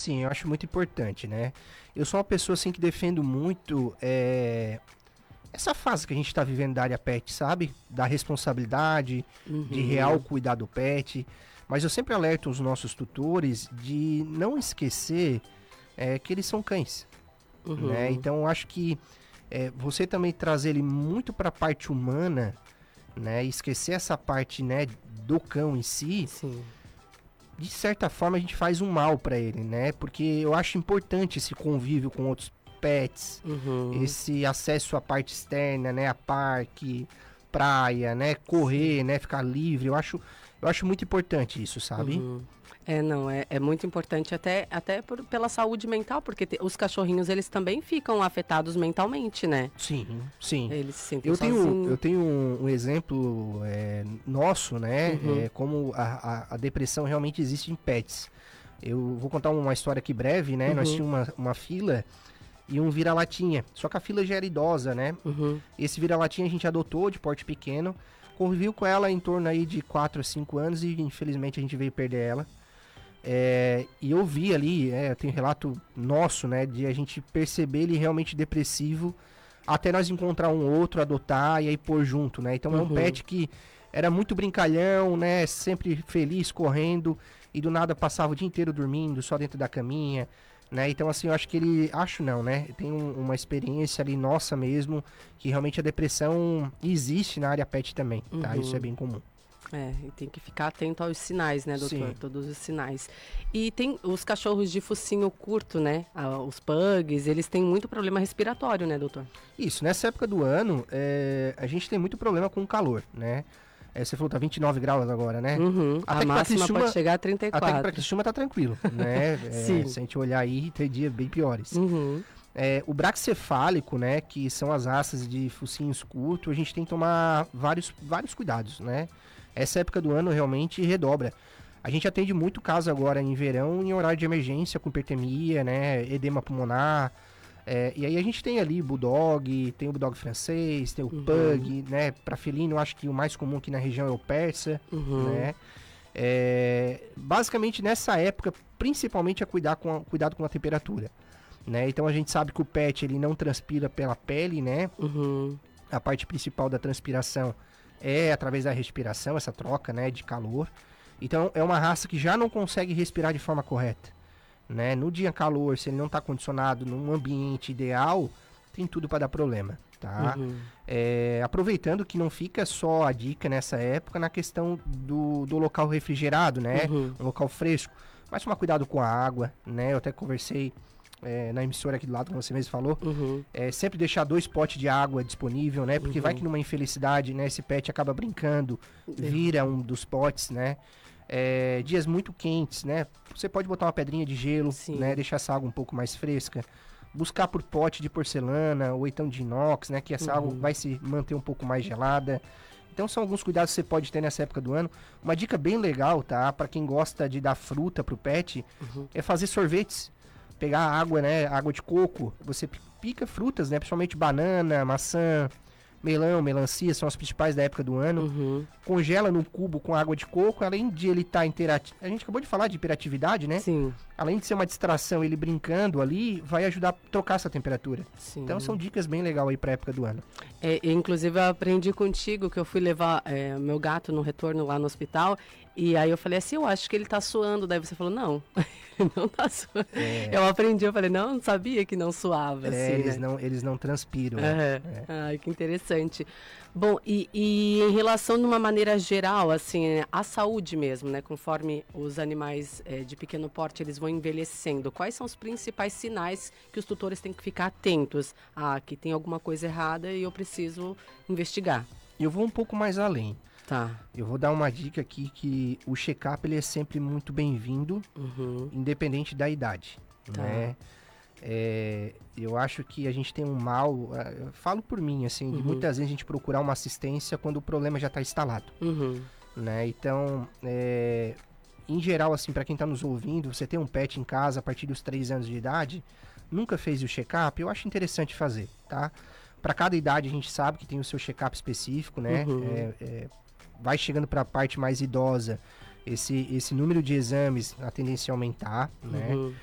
Sim, eu acho muito importante, né? Eu sou uma pessoa assim que defendo muito essa fase que a gente está vivendo da área pet, sabe? Da responsabilidade, de real Uhum, cuidar do pet. Mas eu sempre alerto os nossos tutores de não esquecer que eles são cães, né? uhum, Então eu acho que você também trazer ele muito para a parte humana, né? E esquecer essa parte, né, do cão em si, sim. de certa forma a gente faz um mal para ele, né? Porque eu acho importante esse convívio com outros pets, Uhum, esse acesso à parte externa, né? A parque, praia, né? sim. Correr, né? Ficar livre. Eu acho muito importante isso, sabe? Uhum. Não, é muito importante até pela saúde mental, porque os cachorrinhos, eles também ficam afetados mentalmente, né? Sim, sim. Eles se sentem Eu tenho, eu sozinhos. tenho um exemplo nosso, né? Uhum, Como a depressão realmente existe em pets. Eu vou contar uma história aqui breve, né? Nós uhum, tínhamos uma fila e um vira-latinha. Só que a fila já era idosa, né? uhum, Esse vira-latinha a gente adotou de porte pequeno. Conviveu com ela em torno aí de 4 a 5 anos e infelizmente a gente veio perder ela. E eu vi ali, tem um relato nosso, né? De a gente perceber ele realmente depressivo até nós encontrar um outro, adotar e aí pôr junto, né? Então é um uhum. pet que era muito brincalhão, né? Sempre feliz, correndo, e do nada passava o dia inteiro dormindo, só dentro da caminha, né? Então, assim, eu acho que ele. Acho não, né? Tem uma experiência ali nossa mesmo, que realmente a depressão existe na área pet também, tá? Isso é Uhum. bem comum. E tem que ficar atento aos sinais, né, doutor? Sim. Todos os sinais. E tem os cachorros de focinho curto, né? Os pugs, eles têm muito problema respiratório, né, doutor? Isso, nessa época do ano, a gente tem muito problema com o calor, né? Você falou que tá 29 graus agora, né? Uhum. A Até que pra máxima pode Criciúma, chegar a até que pra 34. Criciúma tá tranquilo, né? Sim. Se a gente olhar aí, tem dias bem piores. Uhum. O braxcefálico, né? Que são as raças de focinhos curtos, a gente tem que tomar vários cuidados, né? Essa época do ano realmente redobra. A gente atende muito caso agora em verão, em horário de emergência, com hipertermia, né? Edema pulmonar. E aí a gente tem ali Bulldog, tem o Bulldog francês, tem o Uhum. Pug, né? Pra felino, eu acho que o mais comum aqui na região é o Persa, Uhum. né? Basicamente nessa época, principalmente é cuidado com a temperatura, né? Então a gente sabe que o pet ele não transpira pela pele, né? Uhum. A parte principal da transpiração é através da respiração, essa troca, né, de calor. Então é uma raça que já não consegue respirar de forma correta, né? No dia calor, se ele não está condicionado num ambiente ideal, tem tudo para dar problema, tá? Uhum. Aproveitando que não fica só a dica nessa época na questão do local refrigerado, né? Uhum. Um local fresco, mas tomar cuidado com a água, né? Eu até conversei na emissora aqui do lado, como você mesmo falou, Uhum. sempre deixar 2 potes de água disponível, né? Porque vai que Uhum. numa infelicidade, né? Esse pet acaba brincando, vira Derruba. um dos potes, né? Dias muito quentes, né? Você pode botar uma pedrinha de gelo, né? Sim. Deixar essa água um pouco mais fresca. Buscar por pote de porcelana ou então de inox, né? Que essa água Uhum. vai se manter um pouco mais gelada. Então são alguns cuidados que você pode ter nessa época do ano. Uma dica bem legal, tá? Para quem gosta de dar fruta pro pet, Uhum. é fazer sorvetes. Pegar água, né? Água de coco. Você pica frutas, né? Principalmente banana, maçã, melão, melancia, são as principais da época do ano. Uhum. Congela no cubo com água de coco, além de ele estar interativo. A gente acabou de falar de hiperatividade, né? Sim. Além de ser uma distração, ele brincando ali, vai ajudar a trocar essa temperatura. Então são Sim. dicas bem legais aí pra época do ano. Inclusive, eu aprendi contigo que eu fui levar meu gato no retorno lá no hospital. E aí eu falei assim, eu acho que ele tá suando. Daí você falou, não, não tá suando. É, Eu aprendi, eu falei, não sabia que não suava, assim, eles né? não transpiram, Aham. é. Ai, que interessante. Bom, e em relação de uma maneira geral, assim, a saúde mesmo, né? Conforme os animais de pequeno porte eles vão envelhecendo, quais são os principais sinais que os tutores têm que ficar atentos? Ah, que tem alguma coisa errada e eu preciso investigar. E eu vou um pouco mais além. Tá. Eu vou dar uma dica aqui que o check-up ele é sempre muito bem-vindo, Uhum. independente da idade, Tá. né? Eu acho que a gente tem um mal, eu falo por mim, assim, de Uhum. muitas vezes a gente procurar uma assistência quando o problema já está instalado, Uhum. né? Então, em geral, assim, para quem está nos ouvindo, você tem um pet em casa a partir dos 3 anos de idade, nunca fez o check-up, eu acho interessante fazer, tá? Para cada idade a gente sabe que tem o seu check-up específico, né? Uhum. Vai chegando para a parte mais idosa, esse número de exames a tendência a aumentar, né? Uhum.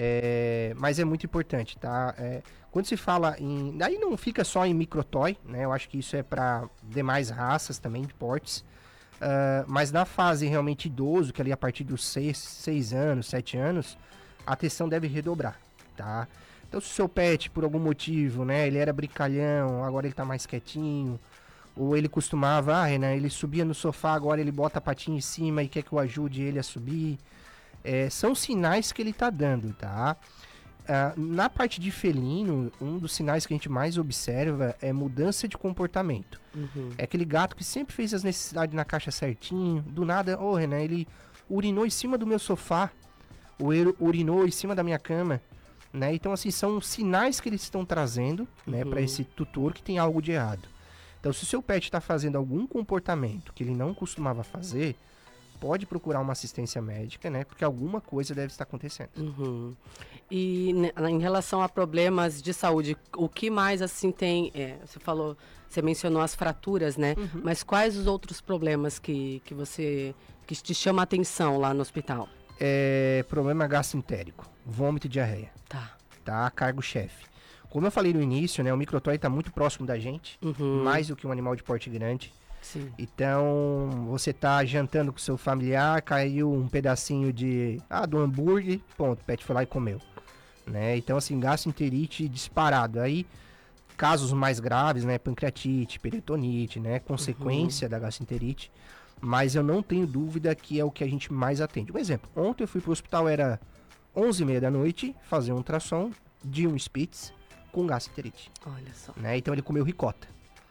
Mas é muito importante, tá? Quando se fala em... Daí não fica só em microtoy, né? Eu acho que isso é para demais raças também, de portes. Mas na fase realmente idoso, que ali a partir dos 6 anos, 7 anos, a atenção deve redobrar, tá? Então se o seu pet, por algum motivo, né? Ele era brincalhão, agora ele tá mais quietinho. Ou ele costumava, Renan, ele subia no sofá, agora ele bota a patinha em cima e quer que eu ajude ele a subir. São sinais que ele tá dando, tá? Na parte de felino, um dos sinais que a gente mais observa é mudança de comportamento. Uhum. É aquele gato que sempre fez as necessidades na caixa certinho, do nada, Renan, ele urinou em cima do meu sofá, ou ele urinou em cima da minha cama, né? Então, assim, são sinais que eles estão trazendo, né, para esse tutor que tem algo de errado. Então, se o seu pet está fazendo algum comportamento que ele não costumava fazer, pode procurar uma assistência médica, né? Porque alguma coisa deve estar acontecendo. Uhum. E em relação a problemas de saúde, o que mais assim tem? Você mencionou as fraturas, né? Uhum. Mas quais os outros problemas que te chama a atenção lá no hospital? Problema gastroentérico, vômito e diarreia. Tá? Cargo-chefe. Como eu falei no início, né? O microtoy está muito próximo da gente, mais do que um animal de porte grande. Sim. Então, você tá jantando com seu familiar, caiu um pedacinho do hambúrguer, ponto, o pet foi lá e comeu, né? Então, assim, gastroenterite disparado. Aí, casos mais graves, né? Pancreatite, peritonite, né? Consequência da gastroenterite. Mas eu não tenho dúvida que é o que a gente mais atende. Um exemplo, ontem eu fui pro hospital, era 11h30 da noite, fazer um ultrassom de um Spitz com gastroenterite. Olha só. Né? Então, ele comeu ricota.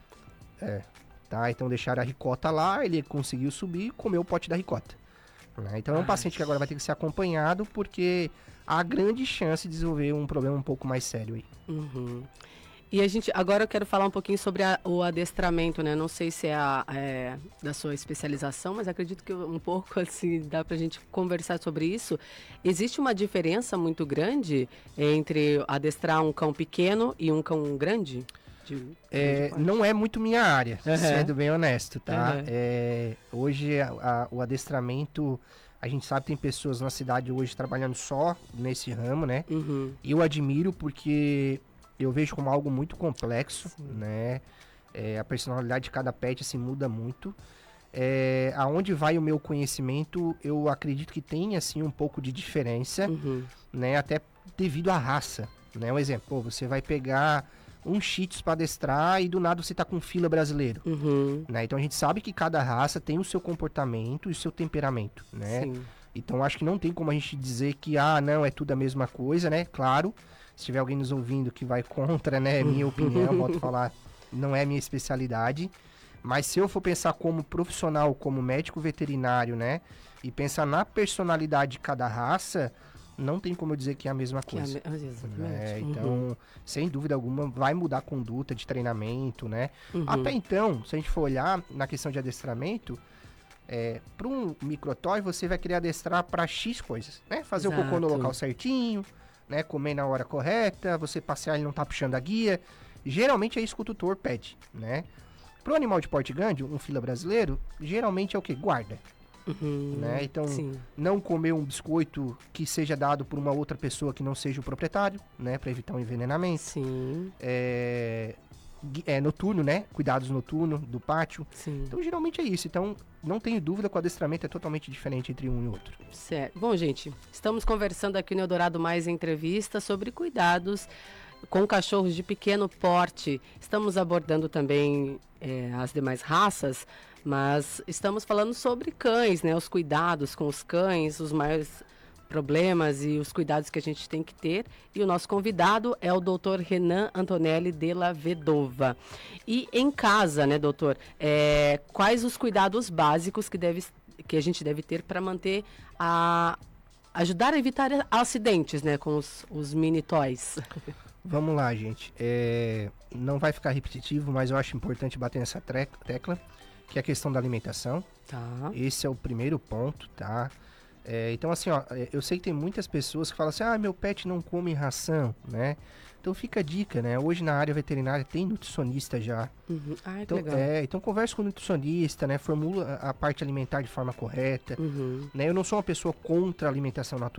Tá? Então deixaram a ricota lá, ele conseguiu subir e comeu o pote da ricota. Né? Então é um paciente que agora vai ter que ser acompanhado porque há grande chance de desenvolver um problema um pouco mais sério aí. Uhum. E agora eu quero falar um pouquinho sobre o adestramento, né? Não sei se é da sua especialização, mas acredito que um pouco assim dá pra gente conversar sobre isso. Existe uma diferença muito grande entre adestrar um cão pequeno e um cão grande? Não é muito minha área, sendo bem honesto, tá? Hoje o adestramento, a gente sabe que tem pessoas na cidade hoje trabalhando só nesse ramo, né? E eu admiro porque eu vejo como algo muito complexo, né? A personalidade de cada pet assim, muda muito. Aonde vai o meu conhecimento, eu acredito que tem assim um pouco de diferença, né? Até devido à raça, né? Um exemplo, você vai pegar um Shih Tzu para adestrar e do nada você tá com fila brasileiro, né? Então a gente sabe que cada raça tem o seu comportamento e o seu temperamento, né? Sim. Então acho que não tem como a gente dizer que, não, é tudo a mesma coisa, né? Claro, se tiver alguém nos ouvindo que vai contra, né, minha opinião, volto a falar, não é minha especialidade, mas se eu for pensar como profissional, como médico veterinário, né, e pensar na personalidade de cada raça, não tem como eu dizer que é a mesma coisa. Então, sem dúvida alguma, vai mudar a conduta de treinamento, né? Até então, se a gente for olhar na questão de adestramento, para um microtoy, você vai querer adestrar para X coisas, né? Fazer o cocô no local certinho, né? Comer na hora correta, você passear e não tá puxando a guia. Geralmente é isso que o tutor pede, né? Para o animal de porte grande, um fila brasileiro, geralmente é o quê? Guarda. Né? Então, não comer um biscoito que seja dado por uma outra pessoa que não seja o proprietário, né? Para evitar um envenenamento. Noturno, né? Cuidados noturnos do pátio. Então, geralmente é isso. Então, não tenho dúvida que o adestramento é totalmente diferente entre um e outro. Certo. Bom, gente, estamos conversando aqui no Eldorado Mais Entrevista sobre cuidados com cachorros de pequeno porte. Estamos abordando também as demais raças, mas estamos falando sobre cães, né? Os cuidados com os cães, os maiores problemas e os cuidados que a gente tem que ter. E o nosso convidado é o Dr. Renan Antonelli Della Vedova. E em casa, né, doutor, quais os cuidados básicos que a gente deve ter para manter ajudar a evitar acidentes, né, com os mini toys? Vamos lá, gente. Não vai ficar repetitivo, mas eu acho importante bater nessa tecla, que é a questão da alimentação. Tá. Esse é o primeiro ponto, tá? Então, assim, eu sei que tem muitas pessoas que falam assim, meu pet não come ração, né? Então fica a dica, né? Hoje na área veterinária tem nutricionista já. Então, legal. Então converse com o nutricionista, né? Formula a parte alimentar de forma correta. Né? Eu não sou uma pessoa contra a alimentação natural,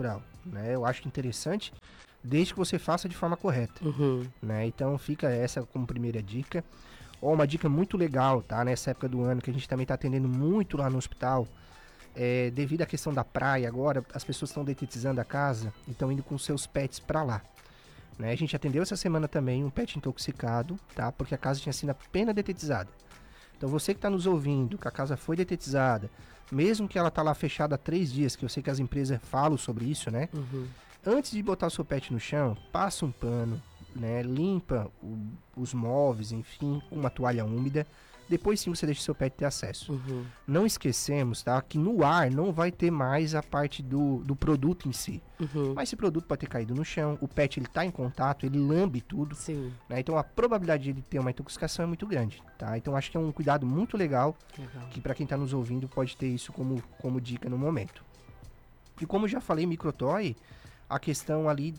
né? Eu acho interessante, desde que você faça de forma correta, né? Então fica essa como primeira dica. Ó, uma dica muito legal, tá? Nessa época do ano que a gente também tá atendendo muito lá no hospital, devido à questão da praia agora, as pessoas estão detetizando a casa e estão indo com seus pets para lá. Né? A gente atendeu essa semana também um pet intoxicado, tá? Porque a casa tinha sido apenas detetizada. Então você que está nos ouvindo, que a casa foi detetizada, mesmo que ela tá lá fechada há 3 dias, que eu sei que as empresas falam sobre isso, né? Antes de botar o seu pet no chão, passa um pano, né? Limpa os móveis, enfim, com uma toalha úmida. Depois sim você deixa o seu pet ter acesso. Não esquecemos, tá? Que no ar não vai ter mais a parte do produto em si. Mas esse produto pode ter caído no chão, o pet ele tá em contato, ele lambe tudo. Sim. Né? Então a probabilidade de ele ter uma intoxicação é muito grande, tá? Então acho que é um cuidado muito legal. Que para quem tá nos ouvindo pode ter isso como dica no momento. E como já falei, microtoy, a questão ali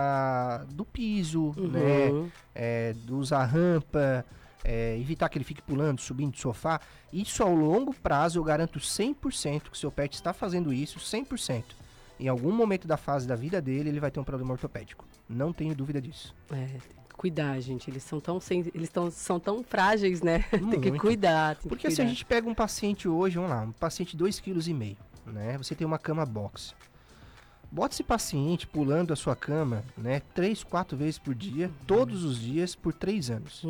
do piso, né? Do usar rampa, evitar que ele fique pulando, subindo do sofá. Isso ao longo prazo eu garanto 100% que o seu pet está fazendo isso, 100%. Em algum momento da fase da vida dele, ele vai ter um problema ortopédico. Não tenho dúvida disso. Tem que cuidar, gente. Eles são tão frágeis, né? Tem que cuidar. Porque se a gente pega um paciente hoje, vamos lá, um paciente 2,5 kg, né? Você tem uma cama box. Bota esse paciente pulando a sua cama, né? 3, 4 vezes por dia, todos os dias, por 3 anos.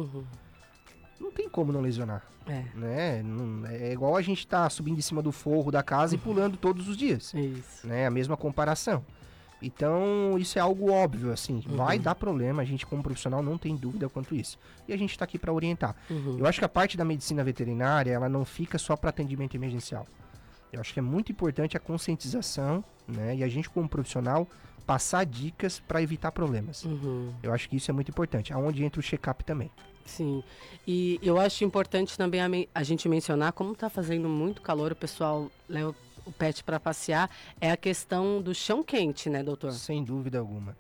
Não tem como não lesionar. Né? É igual a gente tá subindo em cima do forro da casa e pulando todos os dias. Isso. Né? A mesma comparação. Então, isso é algo óbvio, assim. Vai dar problema, a gente como profissional não tem dúvida quanto isso. E a gente tá aqui para orientar. Eu acho que a parte da medicina veterinária, ela não fica só para atendimento emergencial. Eu acho que é muito importante a conscientização, né? E a gente como profissional passar dicas para evitar problemas. Eu acho que isso é muito importante. Aonde entra o check-up também. Sim, e eu acho importante também a gente mencionar, como está fazendo muito calor, o pessoal leva o pet para passear, é a questão do chão quente, né, doutor? Sem dúvida alguma.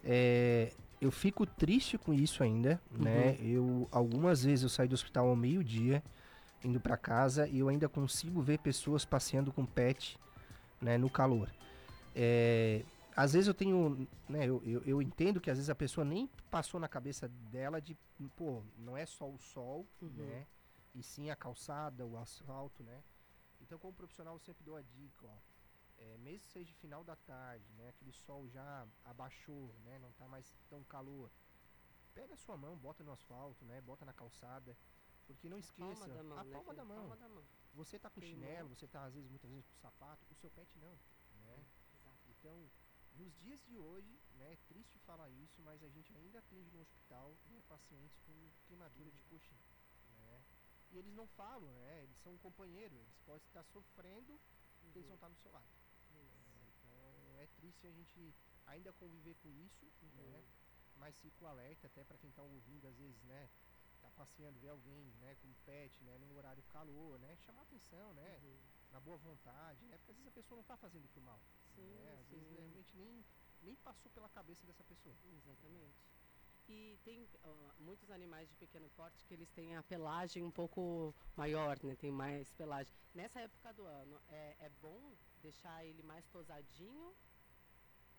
Eu fico triste com isso ainda, né? Algumas vezes eu saio do hospital ao meio-dia, indo para casa, e eu ainda consigo ver pessoas passeando com pet, né, no calor. Às vezes eu tenho, né, eu entendo que às vezes a pessoa nem passou na cabeça dela de, pô, não é só o sol, né, e sim a calçada, o asfalto, né. Então como profissional eu sempre dou a dica, ó, mesmo que seja de final da tarde, né, aquele sol já abaixou, né, não tá mais tão calor, pega a sua mão, bota no asfalto, né, bota na calçada, porque não esqueça, a palma da mão. Você tá com chinelo, você tá muitas vezes com sapato, o seu pet não, né. Então, nos dias de hoje, né, é triste falar isso, mas a gente ainda atende no hospital, né, pacientes com queimadura de coxinha, né? E eles não falam, né? Eles são um companheiro, eles podem estar sofrendo e eles vão estar no seu lado. Então, é triste a gente ainda conviver com isso, né? Mas fico alerta até para quem está ouvindo, às vezes, né? Tá passeando, ver alguém, né, com pet, né, num horário calor, né? Chamar atenção, né? Na boa vontade, né? Porque às vezes a pessoa não está fazendo isso mal. Às vezes realmente nem passou pela cabeça dessa pessoa. Exatamente. E tem muitos animais de pequeno porte que eles têm a pelagem um pouco maior, né? Tem mais pelagem. Nessa época do ano, é bom deixar ele mais tosadinho